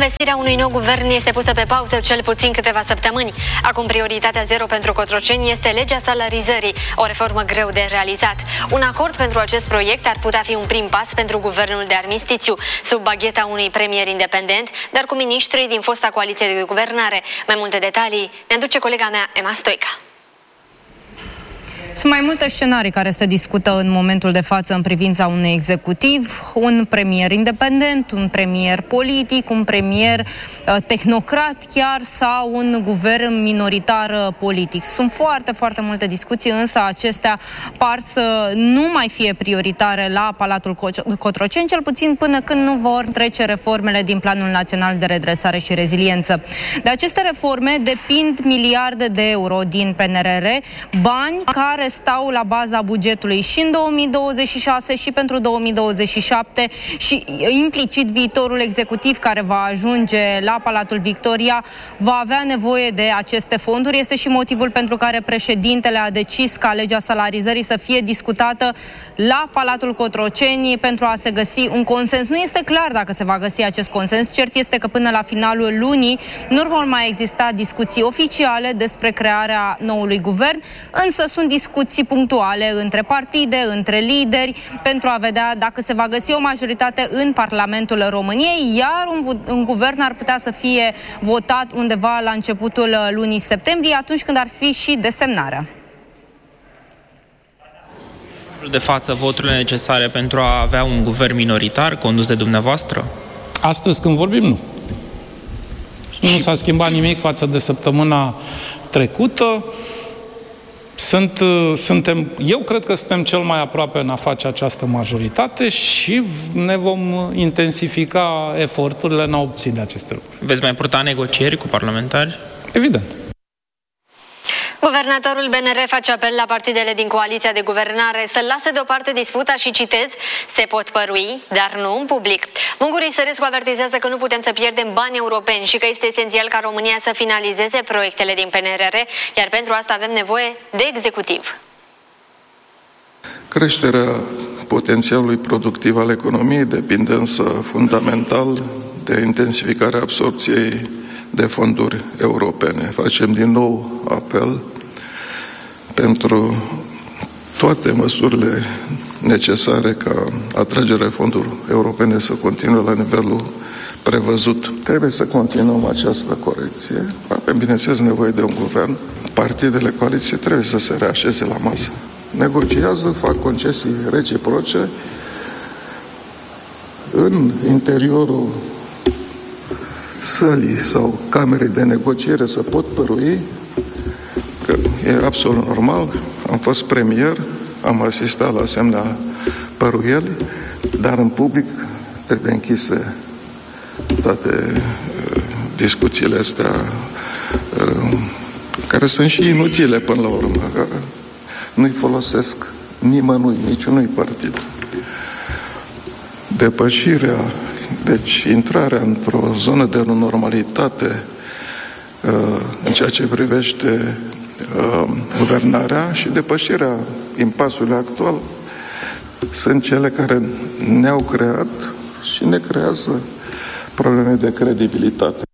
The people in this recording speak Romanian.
Investirea unui nou guvern este pusă pe pauză cel puțin câteva săptămâni. Acum prioritatea zero pentru Cotroceni este legea salarizării, o reformă greu de realizat. Un acord pentru acest proiect ar putea fi un prim pas pentru guvernul de armistițiu, sub bagheta unui premier independent, dar cu miniștrii din fosta coaliție de guvernare. Mai multe detalii ne aduce colega mea, Emma Stoica. Sunt mai multe scenarii care se discută în momentul de față în privința unui executiv, un premier independent, un premier politic, un premier tehnocrat chiar sau un guvern minoritar politic. Sunt foarte multe discuții, însă acestea par să nu mai fie prioritare la Palatul Cotroceni, cel puțin până când nu vor trece reformele din Planul Național de Redresare și Reziliență. De aceste reforme depind miliarde de euro din PNRR, bani care stau la baza bugetului și în 2026 și pentru 2027 și implicit viitorul executiv care va ajunge la Palatul Victoria va avea nevoie de aceste fonduri. Este și motivul pentru care președintele a decis ca legea salarizării să fie discutată la Palatul Cotroceni pentru a se găsi un consens. Nu este clar dacă se va găsi acest consens. Cert este că până la finalul lunii nu vor mai exista discuții oficiale despre crearea noului guvern, însă sunt discuții punctuale între partide, între lideri, pentru a vedea dacă se va găsi o majoritate în Parlamentul României, iar un guvern ar putea să fie votat undeva la începutul lunii septembrie, atunci când ar fi și desemnarea. De față, voturile necesare pentru a avea un guvern minoritar condus de dumneavoastră? Astăzi, când vorbim, nu. Nu s-a schimbat nimic față de săptămâna trecută. Eu cred că suntem cel mai aproape în a face această majoritate și ne vom intensifica eforturile în a obține aceste lucruri. Veți mai purta negocieri cu parlamentari? Evident. Guvernatorul BNR face apel la partidele din coaliția de guvernare să lase deoparte disputa și, citez, se pot părui, dar nu în public. Mungur Isărescu avertizează că nu putem să pierdem bani europeni și că este esențial ca România să finalizeze proiectele din PNRR, iar pentru asta avem nevoie de executiv. Creșterea potențialului productiv al economiei depinde însă fundamental de intensificarea absorpției de fonduri europene. Facem din nou apel pentru toate măsurile necesare ca atragerea fondurilor europene să continue la nivelul prevăzut. Trebuie să continuăm această corecție. Avem, bineînțeles, nevoie de un guvern. Partidele coaliției trebuie să se reașeze la masă. Negociază, fac concesii reciproce în interiorul sălii sau camerei de negociere să pot părui că e absolut normal. Am fost premier, am asistat la asemenea păruieli, dar în public trebuie închise toate discuțiile astea care sunt și inutile până la urmă, că nu-i folosesc nimănui, niciunui partid. Depășirea, deci intrarea într-o zonă de normalitate în ceea ce privește guvernarea și depășirea impasului actual sunt cele care ne-au creat și ne creează probleme de credibilitate.